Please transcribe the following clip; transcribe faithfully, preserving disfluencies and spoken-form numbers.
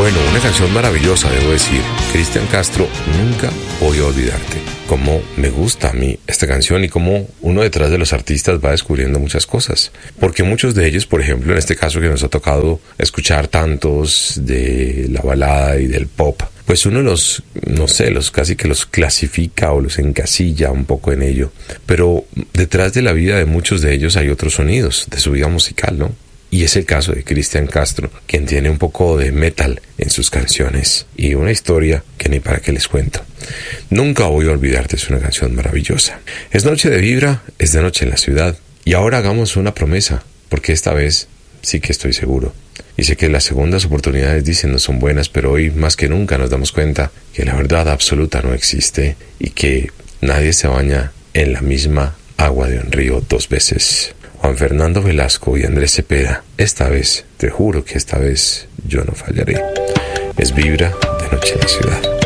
Bueno, una canción maravillosa, debo decir. Cristian Castro, Nunca Voy a Olvidarte. Cómo me gusta a mí esta canción y cómo uno detrás de los artistas va descubriendo muchas cosas. Porque muchos de ellos, por ejemplo, en este caso que nos ha tocado escuchar tantos de la balada y del pop, pues uno los, no sé, los casi que los clasifica o los encasilla un poco en ello. Pero detrás de la vida de muchos de ellos hay otros sonidos de su vida musical, ¿no? Y es el caso de Cristian Castro, quien tiene un poco de metal en sus canciones y una historia que ni para qué les cuento. Nunca Voy a Olvidarte es una canción maravillosa. Es noche de vibra, es de noche en la ciudad. Y ahora hagamos una promesa, porque esta vez sí que estoy seguro. Y sé que las segundas oportunidades dicen no son buenas, pero hoy más que nunca nos damos cuenta que la verdad absoluta no existe y que nadie se baña en la misma agua de un río dos veces. Juan Fernando Velasco y Andrés Cepeda, esta vez, te juro que esta vez yo no fallaré. Es Vibra de Noche en la Ciudad.